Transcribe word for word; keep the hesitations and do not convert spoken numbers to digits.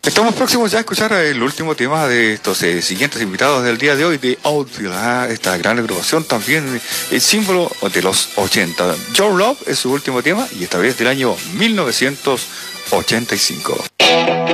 Estamos próximos ya a escuchar el último tema de estos eh, siguientes invitados del día de hoy de Outfield, ¿ah? Esta gran agrupación también el símbolo de los ochenta. Your Love es su último tema y esta vez del año mil novecientos ochenta y cinco.